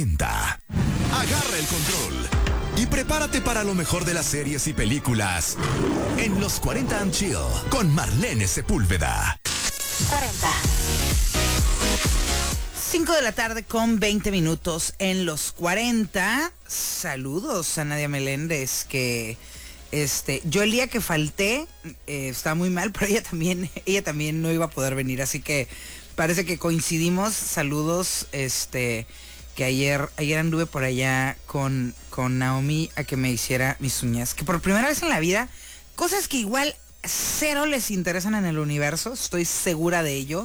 40. Agarra el control y prepárate para lo mejor de las series y películas en Los 40 and Chill con Marlene Sepúlveda. 40. 5 de la tarde con 20 minutos en Los 40. Saludos a Nadia Meléndez, que yo el día que falté estaba muy mal, pero ella también no iba a poder venir, así que parece que coincidimos. Saludos, que ayer anduve por allá con Naomi a que me hiciera mis uñas, que por primera vez en la vida, cosas que igual cero les interesan en el universo, estoy segura de ello.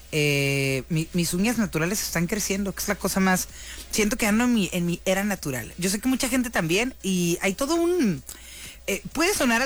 Mis uñas naturales están creciendo, que es la cosa más... Siento que ando en mi era natural. Yo sé que mucha gente también, y hay todo un... puede sonar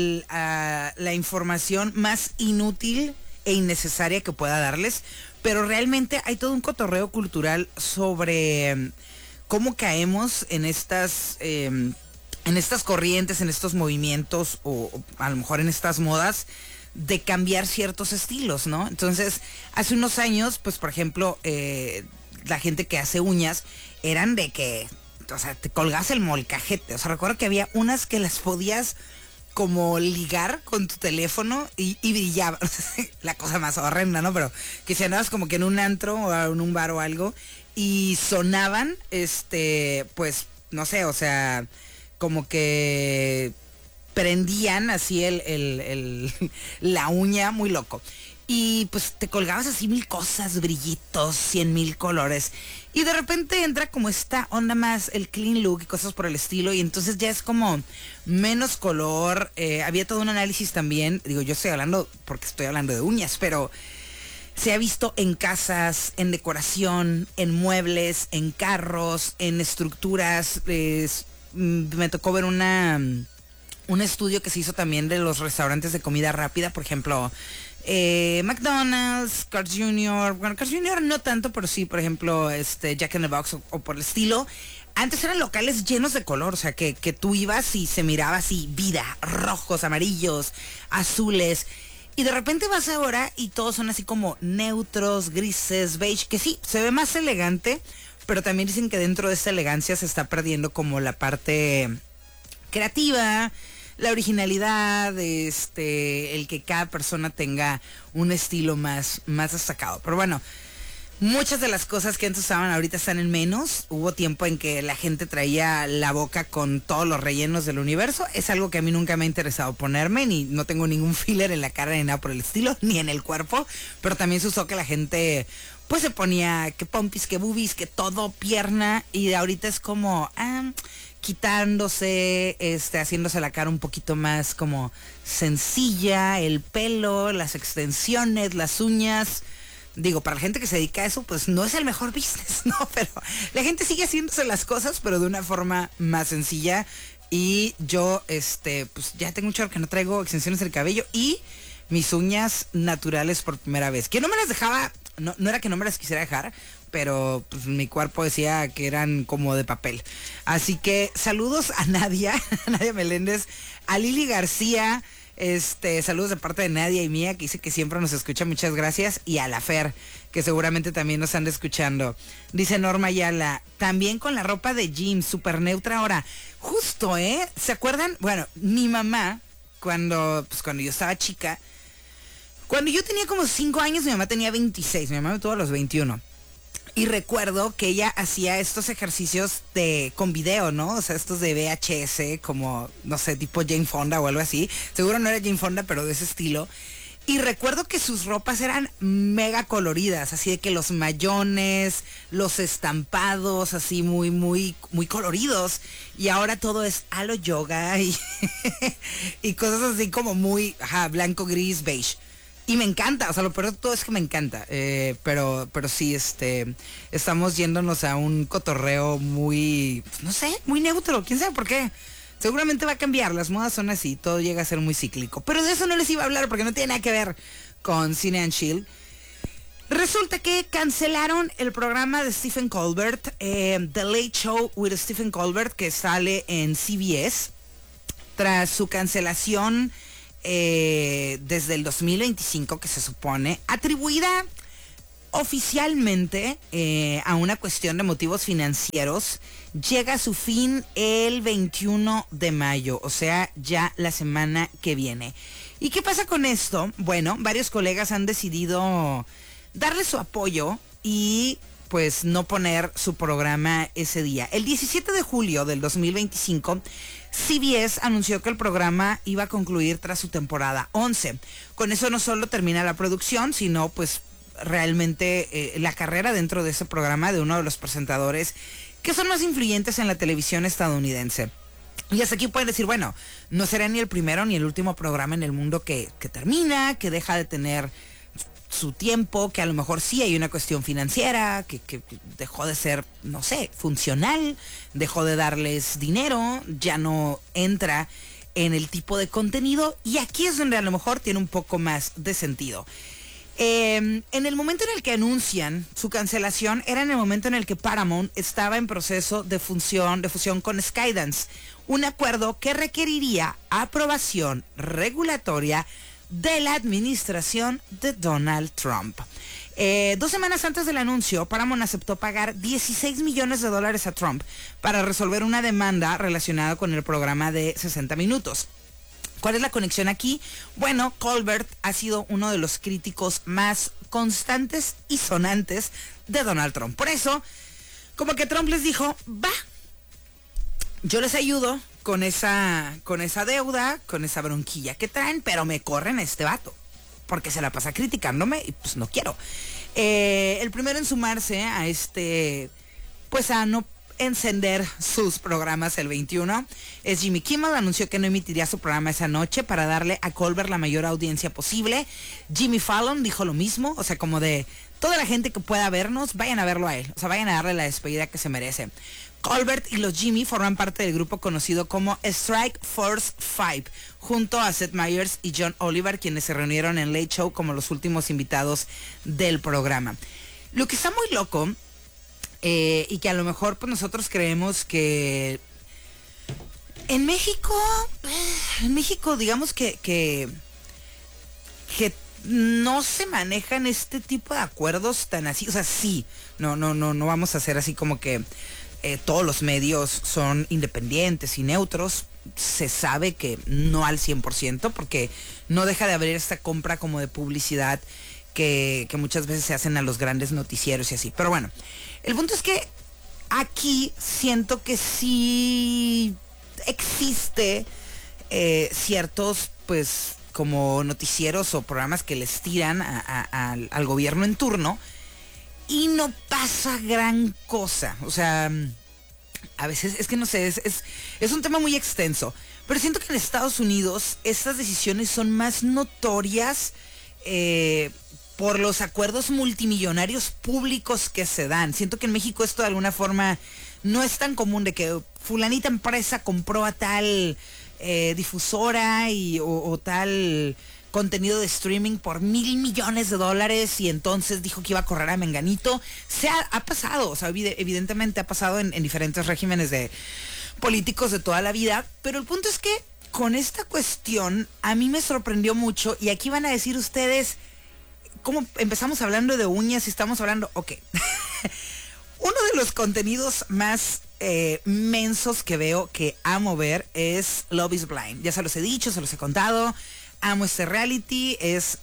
a la información más inútil e innecesaria que pueda darles, pero realmente hay todo un cotorreo cultural sobre cómo caemos en estas corrientes, en estos movimientos, o a lo mejor en estas modas de cambiar ciertos estilos, ¿no? Entonces, hace unos años, pues, por ejemplo, la gente que hace uñas eran de que, o sea, te colgas el molcajete. O sea, recuerdo que había unas que las podías como ligar con tu teléfono y brillaba. La cosa más horrenda, ¿no? Pero que si andabas como que en un antro o en un bar o algo y sonaban, pues, no sé, o sea, como que prendían así la uña, muy loco. Y pues te colgabas así 1000 cosas, brillitos, 100,000 colores. Y de repente entra como esta onda más, el clean look y cosas por el estilo. Y entonces ya es como menos color. Había todo un análisis también. Digo, yo estoy hablando porque estoy hablando de uñas, pero se ha visto en casas, en decoración, en muebles, en carros, en estructuras. Me tocó ver un estudio que se hizo también de los restaurantes de comida rápida, por ejemplo, McDonald's, Carl's Jr., bueno, Carl's Jr. no tanto, pero sí, por ejemplo, Jack in the Box o por el estilo. Antes eran locales llenos de color, o sea, que tú ibas y se miraba así, vida, rojos, amarillos, azules. Y de repente vas ahora y todos son así como neutros, grises, beige, que sí, se ve más elegante, pero también dicen que dentro de esta elegancia se está perdiendo como la parte creativa, la originalidad, el que cada persona tenga un estilo más destacado. Pero bueno, muchas de las cosas que antes usaban ahorita están en menos. Hubo tiempo en que la gente traía la boca con todos los rellenos del universo. Es algo que a mí nunca me ha interesado ponerme, ni no tengo ningún filler en la cara ni nada por el estilo, ni en el cuerpo. Pero también se usó que la gente pues se ponía que pompis, que boobies, que todo, pierna, y ahorita es como quitándose, haciéndose la cara un poquito más como sencilla, el pelo, las extensiones, las uñas. Digo, para la gente que se dedica a eso, pues no es el mejor business, ¿no? Pero la gente sigue haciéndose las cosas, pero de una forma más sencilla. Y yo, pues ya tengo mucho que no traigo extensiones del cabello y mis uñas naturales por primera vez. Que no me las dejaba, no era que no me las quisiera dejar, pero pues mi cuerpo decía que eran como de papel. Así que saludos a Nadia Meléndez, a Lili García, saludos de parte de Nadia y mía, que dice que siempre nos escucha, muchas gracias, y a la Fer, que seguramente también nos anda escuchando. Dice Norma Ayala, también con la ropa de gym, súper neutra ahora. Justo, ¿se acuerdan? Bueno, mi mamá, cuando yo estaba chica, cuando yo tenía como 5 años, mi mamá tenía 26, mi mamá me tuvo a los 21. Y recuerdo que ella hacía estos ejercicios con video, ¿no? O sea, estos de VHS, como, no sé, tipo Jane Fonda o algo así. Seguro no era Jane Fonda, pero de ese estilo. Y recuerdo que sus ropas eran mega coloridas, así de que los mayones, los estampados, así muy, muy, muy coloridos. Y ahora todo es halo yoga y, y cosas así como muy, blanco, gris, beige. Y me encanta, o sea, lo peor de todo es que me encanta, pero sí, estamos yéndonos a un cotorreo muy, no sé, muy neutro, quién sabe por qué. Seguramente va a cambiar, las modas son así, todo llega a ser muy cíclico. Pero de eso no les iba a hablar porque no tiene nada que ver con Cine and Chill. Resulta que cancelaron el programa de Stephen Colbert, The Late Show with Stephen Colbert, que sale en CBS, tras su cancelación desde el 2025, que se supone, atribuida Oficialmente, a una cuestión de motivos financieros, llega a su fin el 21 de mayo, o sea, ya la semana que viene. ¿Y qué pasa con esto? Bueno, varios colegas han decidido darle su apoyo y pues no poner su programa ese día. El 17 de julio del 2025, CBS anunció que el programa iba a concluir tras su temporada 11. Con eso no solo termina la producción, sino pues realmente la carrera dentro de ese programa de uno de los presentadores que son más influyentes en la televisión estadounidense. Y hasta aquí pueden decir, bueno, no será ni el primero ni el último programa en el mundo que termina, que deja de tener su tiempo, que a lo mejor sí hay una cuestión financiera, que dejó de ser, no sé, funcional, dejó de darles dinero, ya no entra en el tipo de contenido, y aquí es donde a lo mejor tiene un poco más de sentido. En el momento en el que anuncian su cancelación, era en el momento en el que Paramount estaba en proceso de fusión con Skydance, un acuerdo que requeriría aprobación regulatoria de la administración de Donald Trump. 2 semanas antes del anuncio, Paramount aceptó pagar $16 millones a Trump para resolver una demanda relacionada con el programa de 60 minutos. ¿Cuál es la conexión aquí? Bueno, Colbert ha sido uno de los críticos más constantes y sonantes de Donald Trump. Por eso, como que Trump les dijo, va, yo les ayudo con esa deuda, con esa bronquilla que traen, pero me corren a este vato, porque se la pasa criticándome y pues no quiero. El primero en sumarse a pues a no encender sus programas el 21 es Jimmy Kimmel. Anunció que no emitiría su programa esa noche para darle a Colbert la mayor audiencia posible. Jimmy Fallon dijo lo mismo, o sea, como de toda la gente que pueda vernos, vayan a verlo a él, o sea, vayan a darle la despedida que se merece. Colbert y los Jimmy forman parte del grupo conocido como Strike Force 5, junto a Seth Meyers y John Oliver, quienes se reunieron en Late Show como los últimos invitados del programa. Lo que está muy loco, y que a lo mejor pues nosotros creemos que en México digamos que no se manejan este tipo de acuerdos tan así, o sea, sí, no vamos a hacer así como que todos los medios son independientes y neutros. Se sabe que no al 100%, porque no deja de haber esta compra como de publicidad que muchas veces se hacen a los grandes noticieros y así. Pero bueno, el punto es que aquí siento que sí existe ciertos, pues, como noticieros o programas que les tiran al gobierno en turno y no pasa gran cosa. O sea, a veces, es que no sé, es un tema muy extenso, pero siento que en Estados Unidos estas decisiones son más notorias por los acuerdos multimillonarios públicos que se dan. Siento que en México esto de alguna forma no es tan común, de que fulanita empresa compró a tal difusora o tal contenido de streaming por $1,000 millones y entonces dijo que iba a correr a menganito. Ha pasado, o sea, evidentemente ha pasado en diferentes regímenes de políticos de toda la vida, pero el punto es que con esta cuestión a mí me sorprendió mucho, y aquí van a decir ustedes, ¿cómo empezamos hablando de uñas y estamos hablando? Ok. Uno de los contenidos más mensos que veo, que amo ver, es Love is Blind. Ya se los he dicho, se los he contado. Amo este reality, es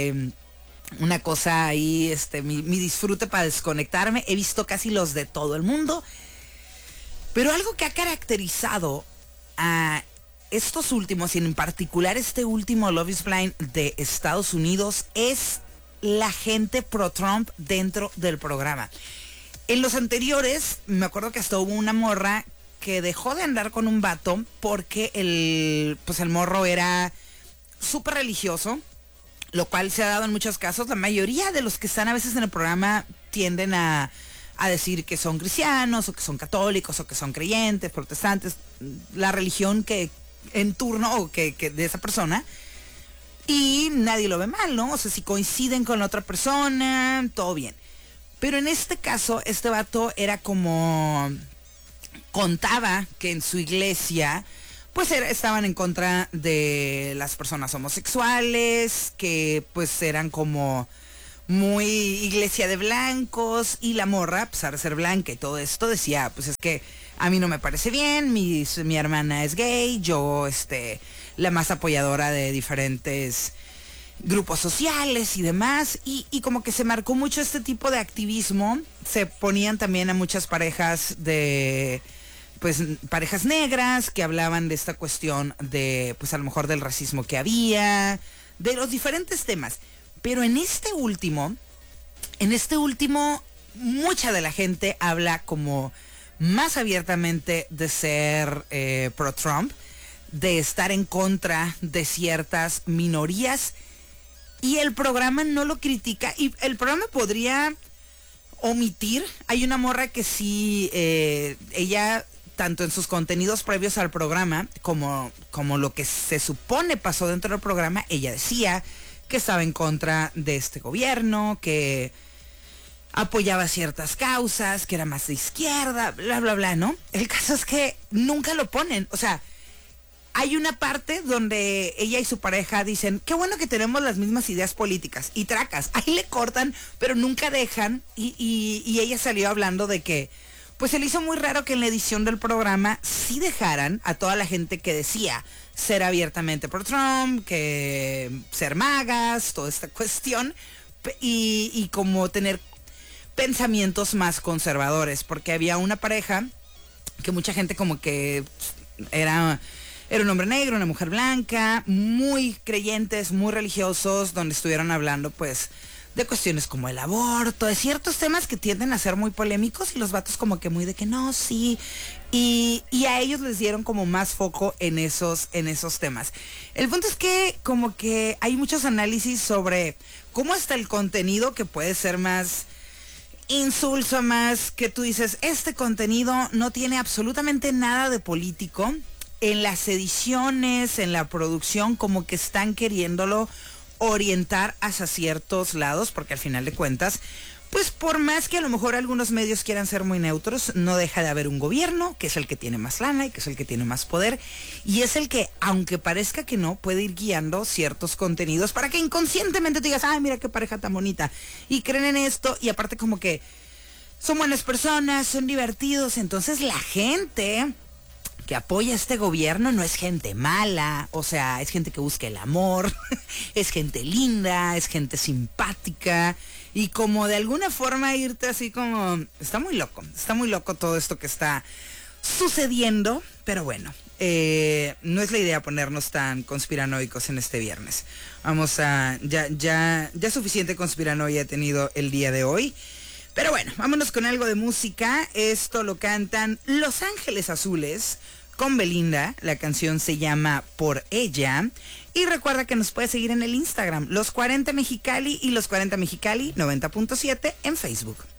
una cosa ahí, mi disfrute para desconectarme. He visto casi los de todo el mundo. Pero algo que ha caracterizado a estos últimos, y en particular este último Love is Blind de Estados Unidos, es la gente pro Trump dentro del programa. En los anteriores, me acuerdo que hasta hubo una morra que dejó de andar con un vato porque el morro era súper religioso, lo cual se ha dado en muchos casos. La mayoría de los que están a veces en el programa tienden a decir que son cristianos, o que son católicos, o que son creyentes, protestantes, la religión que en turno, o que de esa persona, y nadie lo ve mal, ¿no? O sea, si coinciden con la otra persona, todo bien. Pero en este caso, este vato era como, contaba que en su iglesia pues estaban en contra de las personas homosexuales, que pues eran como muy iglesia de blancos, y la morra, a pesar de ser blanca y todo esto, decía, pues es que a mí no me parece bien, mi hermana es gay, yo, la más apoyadora de diferentes grupos sociales y demás, y como que se marcó mucho este tipo de activismo. Se ponían también a muchas parejas pues parejas negras que hablaban de esta cuestión de, pues a lo mejor del racismo que había, de los diferentes temas. Pero en este último, mucha de la gente habla como más abiertamente de ser pro-Trump, de estar en contra de ciertas minorías, y el programa no lo critica, y el programa podría omitir. Hay una morra que sí, ella, tanto en sus contenidos previos al programa, como lo que se supone pasó dentro del programa, ella decía que estaba en contra de este gobierno, que apoyaba ciertas causas, que era más de izquierda, bla, bla, bla, ¿no? El caso es que nunca lo ponen. O sea, hay una parte donde ella y su pareja dicen, qué bueno que tenemos las mismas ideas políticas, y tracas, ahí le cortan, pero nunca dejan, y ella salió hablando de que, pues se le hizo muy raro que en la edición del programa sí dejaran a toda la gente que decía ser abiertamente por Trump, que ser magas, toda esta cuestión, y como tener pensamientos más conservadores, porque había una pareja que mucha gente como que era un hombre negro, una mujer blanca, muy creyentes, muy religiosos, donde estuvieron hablando pues de cuestiones como el aborto, de ciertos temas que tienden a ser muy polémicos, y los vatos como que muy de que no, sí, y a ellos les dieron como más foco en esos temas. El punto es que como que hay muchos análisis sobre cómo está el contenido, que puede ser más insulso, más que tú dices, este contenido no tiene absolutamente nada de político. En las ediciones, en la producción, como que están queriéndolo orientar hacia ciertos lados, porque al final de cuentas, pues por más que a lo mejor algunos medios quieran ser muy neutros, no deja de haber un gobierno, que es el que tiene más lana y que es el que tiene más poder, y es el que, aunque parezca que no, puede ir guiando ciertos contenidos para que inconscientemente te digas, ay, mira qué pareja tan bonita, y creen en esto, y aparte como que son buenas personas, son divertidos. Entonces la gente que apoya a este gobierno no es gente mala, o sea, es gente que busca el amor, es gente linda, es gente simpática, y como de alguna forma irte así como, está muy loco todo esto que está sucediendo, pero bueno, no es la idea ponernos tan conspiranoicos en este viernes. Vamos a, ya suficiente conspiranoia he tenido el día de hoy. Pero bueno, vámonos con algo de música. Esto lo cantan Los Ángeles Azules con Belinda. La canción se llama Por Ella. Y recuerda que nos puedes seguir en el Instagram, Los 40 Mexicali, y Los 40 Mexicali 90.7 en Facebook.